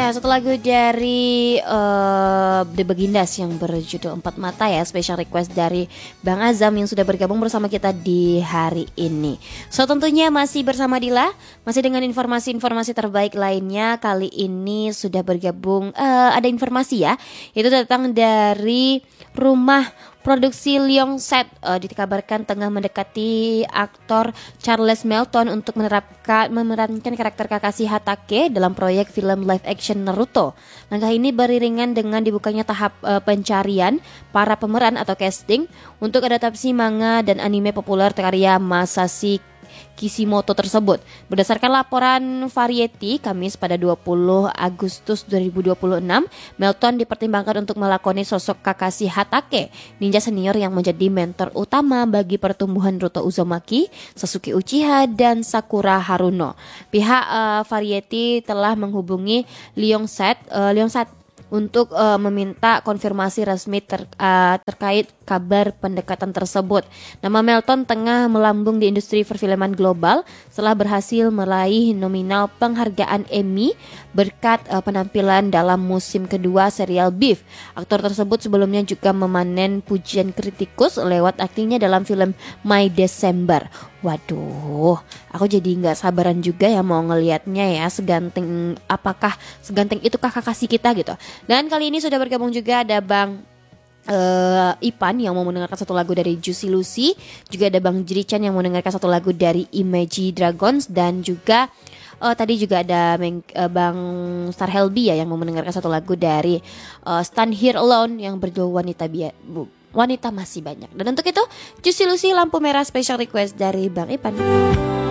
Ya, satu lagu dari The Begindas yang berjudul Empat Mata ya, special request dari Bang Azam yang sudah bergabung bersama kita di hari ini. So tentunya masih bersama Dila, masih dengan informasi-informasi terbaik lainnya. Kali ini sudah bergabung ada informasi ya, itu datang dari rumah produksi Leong-set dikabarkan tengah mendekati aktor Charles Melton untuk memerankan karakter Kakashi Hatake dalam proyek film live action Naruto. Langkah ini beriringan dengan dibukanya tahap pencarian para pemeran atau casting untuk adaptasi manga dan anime populer karya Masashi Kishimoto tersebut. Berdasarkan laporan Variety Kamis pada 20 Agustus 2026, Melton dipertimbangkan untuk melakoni sosok Kakashi Hatake, ninja senior yang menjadi mentor utama bagi pertumbuhan Naruto Uzumaki, Sasuke Uchiha, dan Sakura Haruno. Pihak Variety telah menghubungi Leong-set untuk meminta konfirmasi resmi terkait kabar pendekatan tersebut. Nama Melton tengah melambung di industri perfilman global setelah berhasil meraih nominal penghargaan Emmy berkat penampilan dalam musim kedua serial Beef. Aktor tersebut sebelumnya juga memanen pujian kritikus lewat aktingnya dalam film My December. Waduh, aku jadi nggak sabaran juga ya mau ngelihatnya ya, seganteng itukah Kakashi kita gitu. Dan kali ini sudah bergabung juga ada Bang Ipan yang mau mendengarkan satu lagu dari Juicy Lucy, juga ada Bang Jirican yang mau mendengarkan satu lagu dari Imagine Dragons, dan juga tadi juga ada Bang Star Helby ya yang mau mendengarkan satu lagu dari Stand Here Alone yang berjudul Wanita Masih Banyak. Dan untuk itu Juicy Lucy lampu merah special request dari Bang Ipan.